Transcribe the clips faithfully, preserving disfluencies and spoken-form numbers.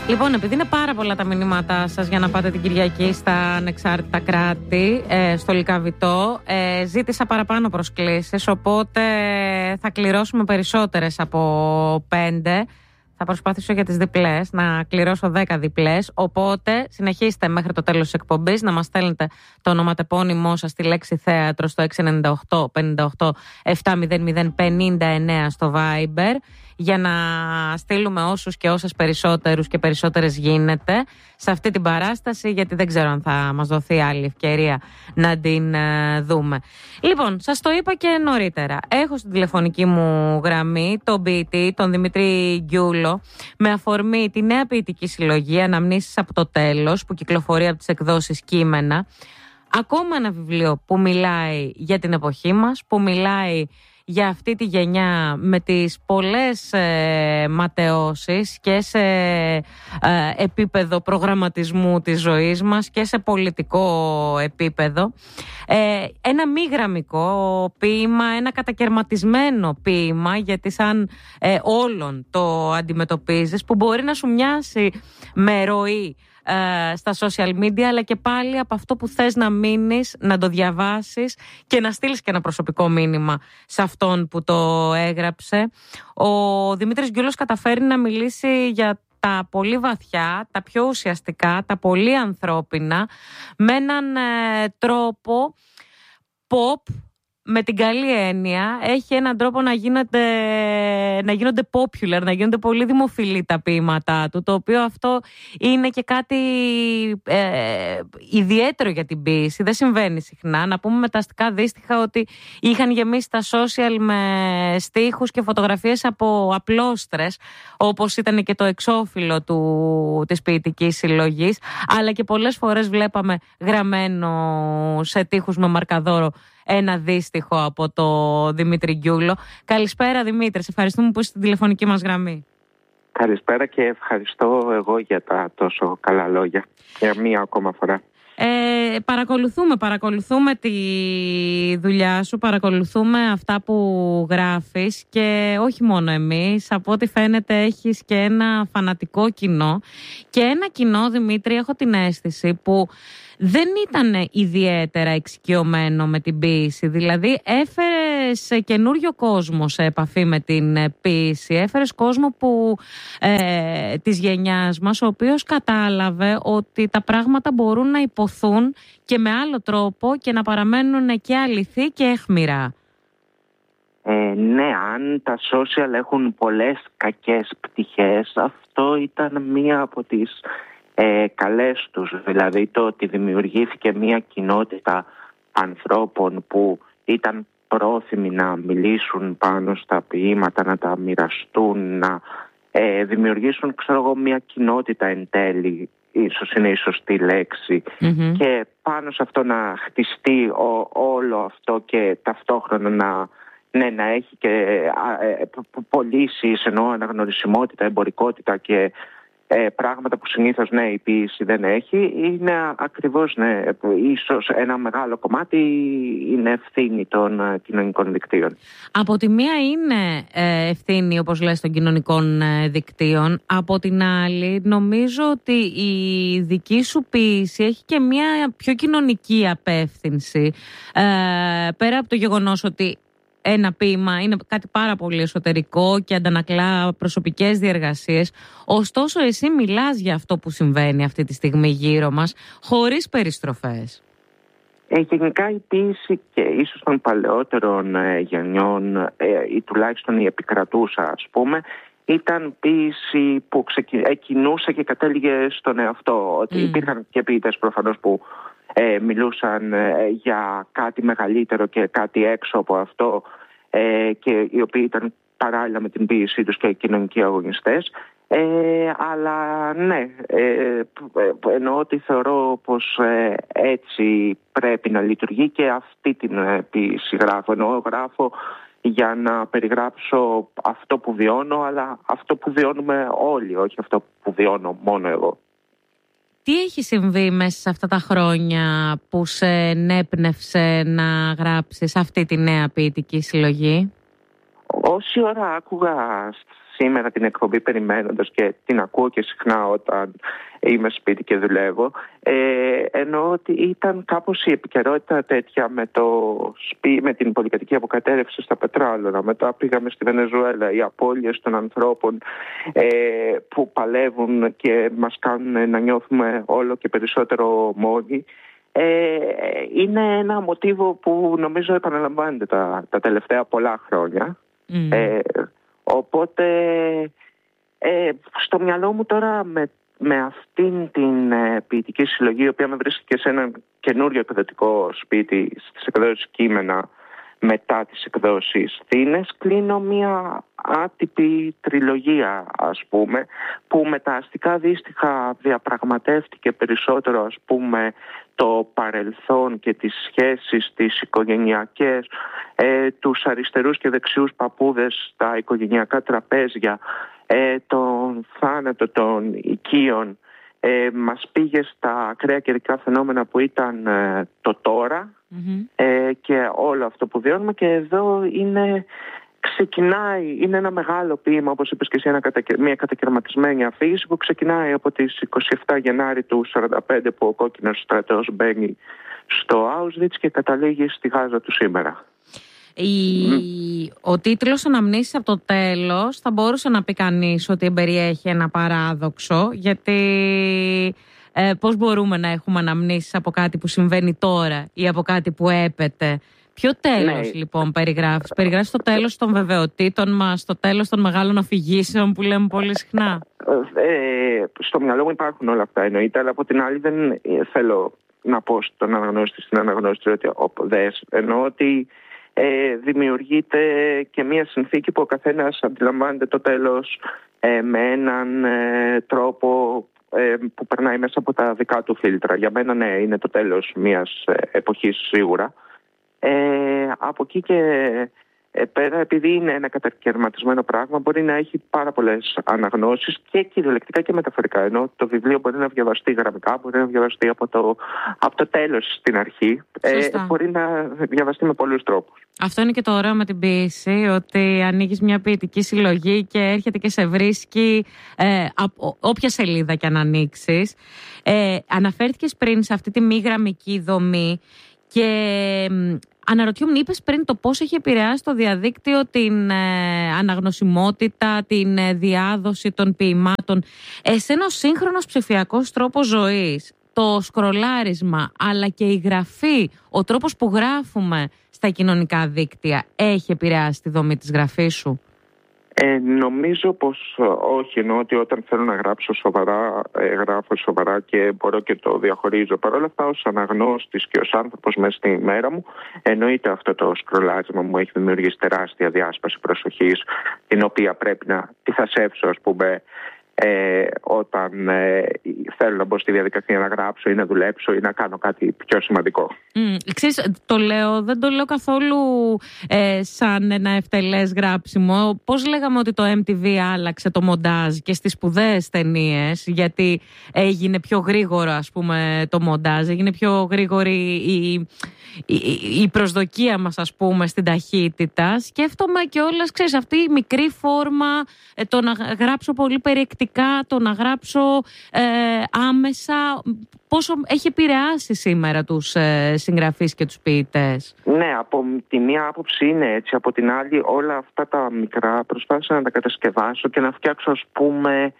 Λοιπόν, επειδή είναι πάρα πολλά τα μηνύματά σας για να πάτε την Κυριακή στα ανεξάρτητα κράτη, ε, στο Λυκαβητό, ε, ζήτησα παραπάνω προσκλήσεις, οπότε θα κληρώσουμε περισσότερες από πέντε. Θα προσπαθήσω για τις διπλές να κληρώσω δέκα διπλές. Οπότε συνεχίστε μέχρι το τέλος της εκπομπής να μας στέλνετε το ονοματεπώνυμό σας στη λέξη θέατρο στο έξι εννιά οκτώ πέντε οκτώ επτά μηδέν μηδέν πενήντα εννέα στο Viber, για να στείλουμε όσους και όσες περισσότερους και περισσότερες γίνεται σε αυτή την παράσταση, γιατί δεν ξέρω αν θα μας δοθεί άλλη ευκαιρία να την ε, δούμε. Λοιπόν, σας το είπα και νωρίτερα. Έχω στην τηλεφωνική μου γραμμή τον ποιητή, τον Δημήτρη Γκιούλο, με αφορμή τη νέα ποιητική συλλογή Αναμνήσεις από το τέλος, που κυκλοφορεί από τις εκδόσεις Κείμενα. Ακόμα ένα βιβλίο που μιλάει για την εποχή μας, που μιλάει για αυτή τη γενιά με τις πολλές ε, ματαιώσεις και σε ε, επίπεδο προγραμματισμού της ζωής μας και σε πολιτικό επίπεδο. Ε, ένα μη γραμμικό ποίημα, ένα κατακερματισμένο ποίημα, γιατί σαν ε, όλων το αντιμετωπίζεις, που μπορεί να σου μοιάσει με ροή στα social media, αλλά και πάλι από αυτό που θες να μείνεις, να το διαβάσεις και να στείλεις και ένα προσωπικό μήνυμα σε αυτόν που το έγραψε. Ο Δημήτρης Γκιούλος καταφέρει να μιλήσει για τα πολύ βαθιά, τα πιο ουσιαστικά, τα πολύ ανθρώπινα, με έναν ε, τρόπο pop, με την καλή έννοια. Έχει έναν τρόπο να γίνονται, να γίνονται popular, να γίνονται πολύ δημοφιλή τα ποίηματά του, το οποίο αυτό είναι και κάτι ε, ιδιαίτερο για την ποίηση. Δεν συμβαίνει συχνά. Να πούμε με τα αστικά δύστιχα ότι είχαν γεμίσει τα social με στίχους και φωτογραφίες από απλόστρες, όπως ήταν και το εξώφυλλο του, της ποιητικής συλλογής, αλλά και πολλές φορές βλέπαμε γραμμένο σε τοίχους με μαρκαδόρο ένα δύστιχο από το Δημήτρη Γκιούλο. Καλησπέρα Δημήτρη, σε ευχαριστούμε που είσαι στην τηλεφωνική μας γραμμή. Καλησπέρα και ευχαριστώ εγώ για τα τόσο καλά λόγια για μία ακόμα φορά. Ε, παρακολουθούμε, παρακολουθούμε τη δουλειά σου, παρακολουθούμε αυτά που γράφεις και όχι μόνο εμείς, από ό,τι φαίνεται έχεις και ένα φανατικό κοινό και ένα κοινό, Δημήτρη, έχω την αίσθηση που δεν ήταν ιδιαίτερα εξοικειωμένο με την ποίηση. Δηλαδή έφερες καινούριο κόσμο σε επαφή με την ποίηση, έφερες κόσμο που, ε, της γενιάς μας, ο οποίος κατάλαβε ότι τα πράγματα μπορούν να υποθούν και με άλλο τρόπο και να παραμένουν και αληθή και αιχμηρά. Ε, ναι, αν τα social έχουν πολλές κακές πτυχές, αυτό ήταν μία από τις Ε, καλές τους, δηλαδή το ότι δημιουργήθηκε μια κοινότητα ανθρώπων που ήταν πρόθυμοι να μιλήσουν πάνω στα ποίηματα, να τα μοιραστούν, να ε, δημιουργήσουν, ξέρω εγώ, μια κοινότητα εν τέλει, ίσως είναι η σωστή λέξη, mm-hmm. και πάνω σε αυτό να χτιστεί ο, όλο αυτό και ταυτόχρονα να, ναι, να έχει και ε, πωλήσεις, εννοώ αναγνωρισιμότητα, εμπορικότητα και Ε, πράγματα που συνήθως, ναι, η ποίηση δεν έχει. Είναι ακριβώς, ναι, ίσως ένα μεγάλο κομμάτι είναι ευθύνη των ε, κοινωνικών δικτύων. Από τη μία είναι ε, ευθύνη, όπως λες, των κοινωνικών ε, δικτύων. Από την άλλη, νομίζω ότι η δική σου ποίηση έχει και μια πιο κοινωνική απεύθυνση. Ε, πέρα από το γεγονός ότι ένα ποίημα είναι κάτι πάρα πολύ εσωτερικό και αντανακλά προσωπικές διεργασίες. Ωστόσο, εσύ μιλάς για αυτό που συμβαίνει αυτή τη στιγμή γύρω μας, χωρίς περιστροφές. Ε, γενικά η ποίηση και ίσως των παλαιότερων ε, γενιών ε, ή τουλάχιστον η επικρατούσα, ας πούμε, ήταν ποίηση που ξεκινούσε και κατέληγε στον εαυτό. Ότι mm. υπήρχαν και ποιητές προφανώς που Ε, μιλούσαν ε, για κάτι μεγαλύτερο και κάτι έξω από αυτό, ε, και οι οποίοι ήταν παράλληλα με την ποίησή τους και κοινωνικοί αγωνιστές. Ε, αλλά ναι, ε, εννοώ ότι θεωρώ πως ε, έτσι πρέπει να λειτουργεί και αυτή την ε, ποίηση γράφω. Εννοώ γράφω για να περιγράψω αυτό που βιώνω, αλλά αυτό που βιώνουμε όλοι, όχι αυτό που βιώνω μόνο εγώ. Τι έχει συμβεί μέσα σε αυτά τα χρόνια που σε ενέπνευσε να γράψεις αυτή τη νέα ποιητική συλλογή? Όση ώρα άκουγα σήμερα την εκπομπή περιμένοντας και την ακούω και συχνά όταν είμαι σπίτι και δουλεύω. Ε, εννοώ ότι ήταν κάπως η επικαιρότητα τέτοια με, το, με την πολυκατοικία αποκατέρευση στα πετράλωνα. Μετά πήγαμε στη Βενεζουέλα, οι απώλειες των ανθρώπων ε, που παλεύουν και μας κάνουν να νιώθουμε όλο και περισσότερο μόνοι. Ε, είναι ένα μοτίβο που νομίζω επαναλαμβάνεται τα, τα τελευταία πολλά χρόνια. Mm. Ε, οπότε ε, στο μυαλό μου τώρα με, με αυτήν την ε, ποιητική συλλογή, η οποία με βρίσκει και σε ένα καινούριο εκδοτικό σπίτι στις εκδόσεις Κείμενα μετά τις εκδόσεις Θήνες, κλείνω μια άτυπη τριλογία, ας πούμε, που με τα αστικά δύστιχα διαπραγματεύτηκε περισσότερο, ας πούμε, το παρελθόν και τις σχέσεις τις οικογενειακές, ε, τους αριστερούς και δεξιούς παππούδες στα οικογενειακά τραπέζια, ε, τον θάνατο των οικείων, ε, μας πήγε στα ακραία καιρικά φαινόμενα που ήταν ε, το τώρα. Mm-hmm. Ε, και όλο αυτό που βιώνουμε, και εδώ είναι, ξεκινάει, είναι ένα μεγάλο ποίημα, όπως είπες και εσύ, ένα, μια κατακαιρματισμένη αφήγηση που ξεκινάει από τις είκοσι επτά Γενάρη του σαράντα πέντε, που ο κόκκινος στρατός μπαίνει στο Auschwitz και καταλήγει στη Γάζα του σήμερα. Η... Mm. Ο τίτλος «Αναμνήσεις από το τέλος» θα μπορούσε να πει κανείς ότι περιέχει ένα παράδοξο, γιατί ε, πώς μπορούμε να έχουμε αναμνήσεις από κάτι που συμβαίνει τώρα ή από κάτι που έπεται? Ποιο τέλος, ναι, λοιπόν περιγράφεις? Περιγράφεις το τέλος των βεβαιοτήτων μας, το τέλος των μεγάλων αφηγήσεων που λέμε πολύ συχνά? Ε, στο μυαλό μου υπάρχουν όλα αυτά, εννοείται, αλλά από την άλλη δεν θέλω να πω στον αναγνώστη, στην αναγνώστρια ότι δες, εννοώ ότι Ε, δημιουργείται και μια συνθήκη που ο καθένας αντιλαμβάνεται το τέλος ε, με έναν ε, τρόπο ε, που περνάει μέσα από τα δικά του φίλτρα. Για μένα, ναι, είναι το τέλος μιας ε, εποχής σίγουρα. Ε, από εκεί και ε, πέρα, επειδή είναι ένα κατακαιρματισμένο πράγμα, μπορεί να έχει πάρα πολλές αναγνώσεις και κυριολεκτικά και μεταφορικά. Ενώ το βιβλίο μπορεί να διαβαστεί γραμμικά, μπορεί να διαβαστεί από το, από το τέλος στην αρχή. Ε, μπορεί να διαβαστεί με πολλούς τρόπους. Αυτό είναι και το ωραίο με την ποίηση, ότι ανοίγεις μια ποιητική συλλογή και έρχεται και σε βρίσκει ε, από όποια σελίδα και αν ανοίξεις. Ε, αναφέρθηκες πριν σε αυτή τη μη γραμμική δομή και ε, αναρωτιόμουν, είπες πριν το πώς έχει επηρεάσει το διαδίκτυο την ε, αναγνωσιμότητα, την ε, διάδοση των ποιημάτων. Εσένα ο σύγχρονος ψηφιακός τρόπος ζωής, το σκρολάρισμα, αλλά και η γραφή, ο τρόπος που γράφουμε στα κοινωνικά δίκτυα, έχει επηρεάσει τη δομή της γραφής σου? Ε, νομίζω πως όχι, ενώ ότι όταν θέλω να γράψω σοβαρά, ε, γράφω σοβαρά και μπορώ και το διαχωρίζω. Παρ' όλα αυτά, ως αναγνώστης και ως άνθρωπος μέσα στη μέρα μου, εννοείται αυτό το σκρολάρισμα μου έχει δημιουργήσει τεράστια διάσπαση προσοχής, την οποία πρέπει να τη θασέψω, ας πούμε, Ε, όταν ε, θέλω να μπω στη διαδικασία να γράψω ή να δουλέψω ή να κάνω κάτι πιο σημαντικό. Mm, ξέρεις, το λέω, δεν το λέω καθόλου ε, σαν ένα ευτελές γράψιμο. Πώς λέγαμε ότι το εμ τι βι άλλαξε το μοντάζ και στις σπουδαίες ταινίες, γιατί έγινε πιο γρήγορο, ας πούμε, το μοντάζ, έγινε πιο γρήγορη η, η, η προσδοκία μας, ας πούμε, στην ταχύτητα. Σκέφτομαι και όλες, ξέρεις, αυτή η μικρή φόρμα, ε, το να γράψω πολύ περιεκτικά, το να γράψω ε, άμεσα, πόσο έχει επηρεάσει σήμερα τους ε, συγγραφείς και τους ποιητές. Ναι, από τη μία άποψη είναι έτσι, από την άλλη όλα αυτά τα μικρά προσπάθησα να τα κατασκευάσω και να φτιάξω, ας πούμε,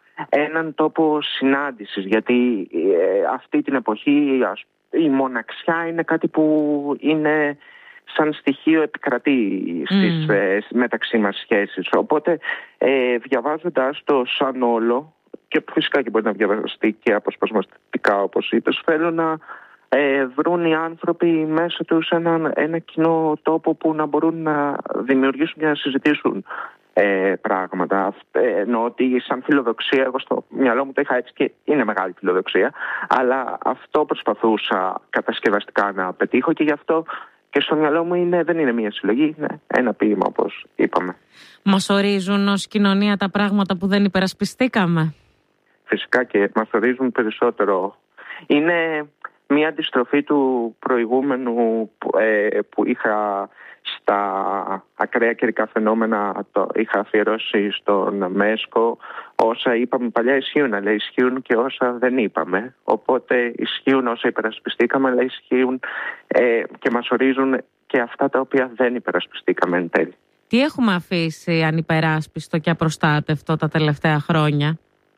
έναν τόπο συνάντησης, γιατί ε, αυτή την εποχή ας, η μοναξιά είναι κάτι που είναι σαν στοιχείο επικρατεί στις mm. ε, μεταξύ μας σχέσεις. Οπότε ε, διαβάζοντας το σαν όλο, και φυσικά και μπορεί να διαβαστεί και αποσπασματικά όπως είπες, θέλω να ε, βρουν οι άνθρωποι μέσα τους ένα, ένα κοινό τόπο που να μπορούν να δημιουργήσουν και να συζητήσουν ε, πράγματα. Ε, εννοώ ότι σαν φιλοδοξία, εγώ στο μυαλό μου το είχα έτσι και είναι μεγάλη φιλοδοξία, αλλά αυτό προσπαθούσα κατασκευαστικά να πετύχω και γι' αυτό και στο μυαλό μου είναι, δεν είναι μία συλλογή, είναι ένα ποίημα, όπως είπαμε. Μας ορίζουν ως κοινωνία τα πράγματα που δεν υπερασπιστήκαμε? Φυσικά και μας ορίζουν περισσότερο. Είναι μία αντιστροφή του προηγούμενου ε, που είχα στα ακραία καιρικά φαινόμενα, το είχα αφιερώσει στον Μέσκο. Όσα είπαμε παλιά ισχύουν, αλλά ισχύουν και όσα δεν είπαμε. Οπότε ισχύουν όσα υπερασπιστήκαμε, αλλά ισχύουν ε, και μας ορίζουν και αυτά τα οποία δεν υπερασπιστήκαμε εν τέλει. Τι έχουμε αφήσει ανυπεράσπιστο και απροστάτευτο τα τελευταία χρόνια?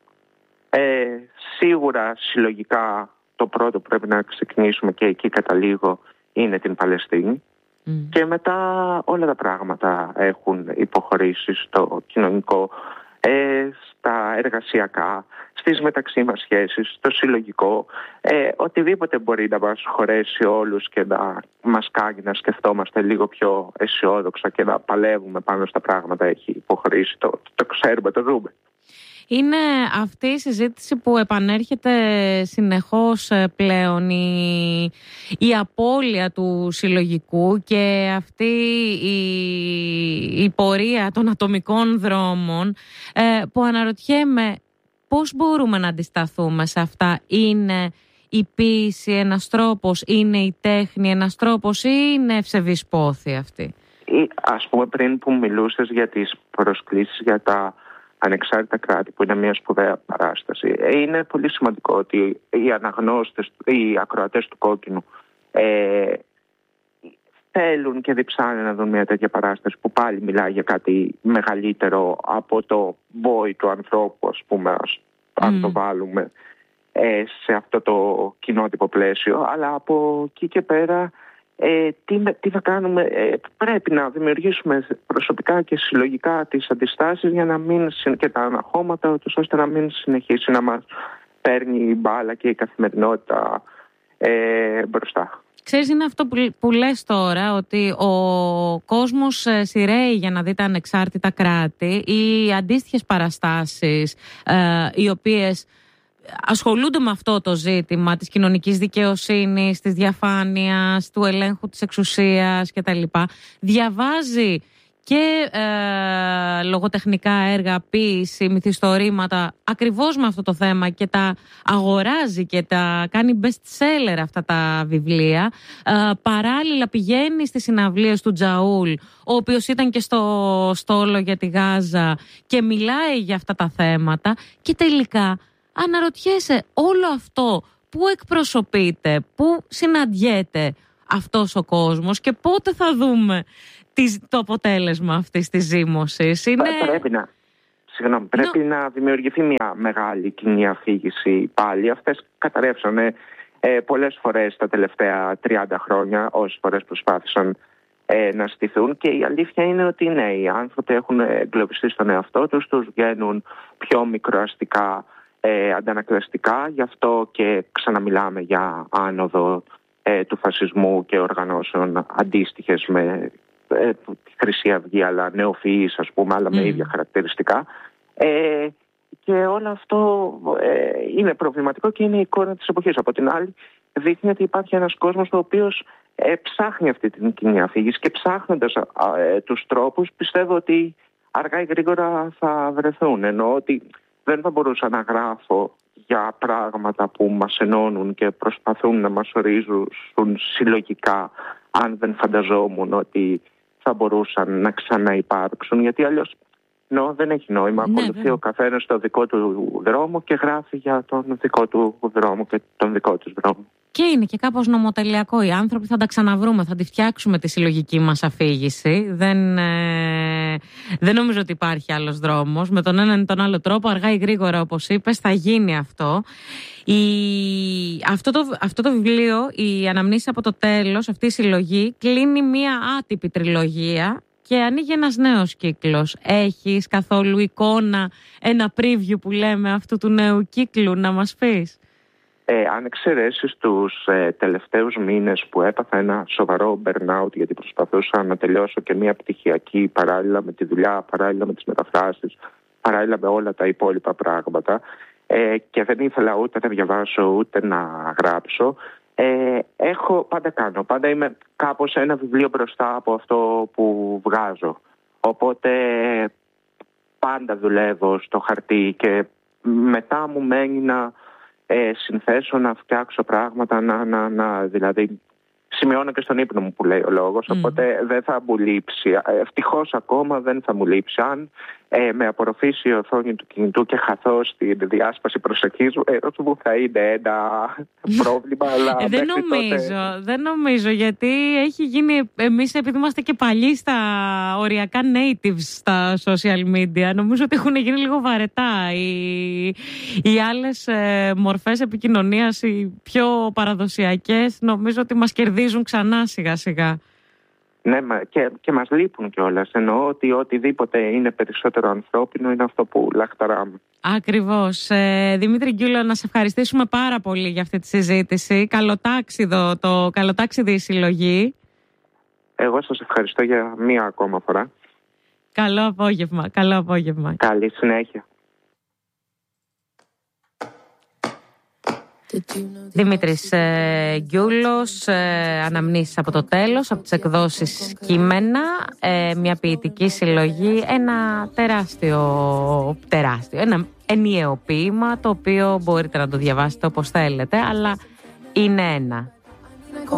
Ε, σίγουρα συλλογικά το πρώτο που πρέπει να ξεκινήσουμε, και εκεί καταλήγω, είναι την Παλαιστίνη. Mm. Και μετά όλα τα πράγματα έχουν υποχωρήσει στο κοινωνικό, ε, στα εργασιακά, στις μεταξύ μας σχέσεις, στο συλλογικό, ε, οτιδήποτε μπορεί να μας χωρέσει όλους και να μας κάνει να σκεφτόμαστε λίγο πιο αισιόδοξα και να παλεύουμε πάνω στα πράγματα έχει υποχωρήσει. Το, το ξέρουμε, το δούμε. Είναι αυτή η συζήτηση που επανέρχεται συνεχώς πλέον, η, η απώλεια του συλλογικού και αυτή η, η πορεία των ατομικών δρόμων, ε, που αναρωτιέμαι πώς μπορούμε να αντισταθούμε σε αυτά. Είναι η ποίηση ένας τρόπος, είναι η τέχνη ένας τρόπος ή είναι ευσεβής πόθη αυτή? Ή, ας πούμε, πριν που μιλούσες για τις προσκλήσεις για τα ανεξάρτητα κράτη, που είναι μια σπουδαία παράσταση, είναι πολύ σημαντικό ότι οι αναγνώστες, οι ακροατές του Κόκκινου ε, θέλουν και διψάνε να δουν μια τέτοια παράσταση που πάλι μιλάει για κάτι μεγαλύτερο από το βόη του ανθρώπου, ας πούμε, ας, mm. αν το βάλουμε ε, σε αυτό το κοινότυπο πλαίσιο, αλλά από εκεί και πέρα Ε, τι, τι θα κάνουμε, ε, πρέπει να δημιουργήσουμε προσωπικά και συλλογικά τις αντιστάσεις για να μην, και τα αναχώματα, ώστε να μην συνεχίσει να μας παίρνει η μπάλα και η καθημερινότητα ε, μπροστά. Ξέρεις, είναι αυτό που, που λες τώρα, ότι ο κόσμος σειραίει για να δει τα ανεξάρτητα κράτη ή αντίστοιχες παραστάσεις ε, οι οποίες ασχολούνται με αυτό το ζήτημα της κοινωνικής δικαιοσύνης, της διαφάνειας, του ελέγχου της εξουσίας κτλ. Διαβάζει και ε, λογοτεχνικά έργα, ποίηση, μυθιστορήματα ακριβώς με αυτό το θέμα και τα αγοράζει και τα κάνει best seller αυτά τα βιβλία. Ε, παράλληλα πηγαίνει στις συναυλίες του Τζαούλ, ο οποίος ήταν και στο στόλο για τη Γάζα και μιλάει για αυτά τα θέματα, και τελικά αναρωτιέσαι, όλο αυτό πού εκπροσωπείται, πού συναντιέται αυτός ο κόσμος και πότε θα δούμε το αποτέλεσμα αυτής της ζήμωσης? Είναι... Πρέπει να, συγγνώμη, πρέπει no. να δημιουργηθεί μια μεγάλη κοινή αφήγηση πάλι. Αυτές καταρρεύσανε ε, πολλές φορές τα τελευταία τριάντα χρόνια, όσες φορές προσπάθησαν ε, να στηθούν, και η αλήθεια είναι ότι ναι, οι άνθρωποι έχουν εγκλωβιστεί στον εαυτό τους, τους βγαίνουν πιο μικροαστικά, Ε, αντανακλαστικά, γι' αυτό και ξαναμιλάμε για άνοδο ε, του φασισμού και οργανώσεων αντίστοιχες με ε, τη Χρυσή Αυγή, αλλά νεοφυείς, ας πούμε, αλλά mm. με ίδια χαρακτηριστικά. Ε, και όλο αυτό ε, είναι προβληματικό και είναι η εικόνα της εποχής. Από την άλλη, δείχνει ότι υπάρχει ένας κόσμος ο οποίος ε, ψάχνει αυτή την κοινή αφήγηση, και ψάχνοντας ε, τους τρόπους, πιστεύω ότι αργά ή γρήγορα θα βρεθούν. Εννοώ ότι δεν θα μπορούσα να γράφω για πράγματα που μας ενώνουν και προσπαθούν να μας ορίζουν συλλογικά, αν δεν φανταζόμουν ότι θα μπορούσαν να ξαναυπάρξουν, γιατί αλλιώς νο, δεν έχει νόημα. Ναι, ακολουθεί ο καθένας το δικό του δρόμο και γράφει για τον δικό του δρόμο και τον δικό του δρόμο. Και είναι και κάπως νομοτελειακό. Οι άνθρωποι θα τα ξαναβρούμε, θα τη φτιάξουμε τη συλλογική μας αφήγηση. Δεν, ε, δεν νομίζω ότι υπάρχει άλλος δρόμος. Με τον έναν ή τον άλλο τρόπο, αργά ή γρήγορα, όπως είπες, θα γίνει αυτό. Η, αυτό, το, αυτό το βιβλίο, η Αναμνήσεις από το τέλος, αυτή η συλλογή, κλείνει μία άτυπη τριλογία και ανοίγει ένας νέος κύκλος. Έχεις καθόλου εικόνα, ένα preview που λέμε αυτού του νέου κύκλου να μας πεις? Ε, αν εξαιρέσεις τους ε, τελευταίους μήνες που έπαθα ένα σοβαρό burnout, γιατί προσπαθούσα να τελειώσω και μια πτυχιακή παράλληλα με τη δουλειά, παράλληλα με τις μεταφράσεις, παράλληλα με όλα τα υπόλοιπα πράγματα, ε, και δεν ήθελα ούτε να διαβάσω ούτε να γράψω, ε, έχω, πάντα κάνω, πάντα είμαι κάπως ένα βιβλίο μπροστά από αυτό που βγάζω. Οπότε πάντα δουλεύω στο χαρτί και μετά μου μένει να ε, συνθέσω, να φτιάξω πράγματα, να, να, να, δηλαδή σημειώνω και στον ύπνο μου που λέει ο λόγος, mm. οπότε δεν θα μου λείψει. Ευτυχώς ακόμα δεν θα μου λείψει. Αν ε, με απορροφήσει η οθόνη του κινητού και χαθώ στη διάσπαση προσοχής μου, ε, μου θα είναι ένα πρόβλημα. Αλλά ε, δεν νομίζω, τότε... δεν νομίζω, γιατί έχει γίνει, εμείς επειδή είμαστε και παλιοί στα οριακά natives στα social media, νομίζω ότι έχουν γίνει λίγο βαρετά οι, οι άλλες ε, μορφές επικοινωνίας, οι πιο παραδοσιακές, νομίζω ότι μας κερδίζουν ξανά σιγά σιγά. Ναι, και, και μας λείπουν κιόλας. Εννοώ ότι οτιδήποτε είναι περισσότερο ανθρώπινο είναι αυτό που λαχταράμε. Ακριβώς. Ε, Δημήτρη Γκιούλο, να σε ευχαριστήσουμε πάρα πολύ για αυτή τη συζήτηση. Καλοτάξιδο, το καλοτάξιδη η συλλογή. Εγώ σας ευχαριστώ για μία ακόμα φορά. Καλό απόγευμα. Καλό απόγευμα. Καλή συνέχεια. Δημήτρης ε, Γκιούλος, ε, αναμνήσεις από το τέλος, από τις εκδόσεις Κείμενα, ε, μια ποιητική συλλογή, ένα τεράστιο, τεράστιο, ένα ενιαίο ποίημα, το οποίο μπορείτε να το διαβάσετε όπως θέλετε, αλλά είναι ένα.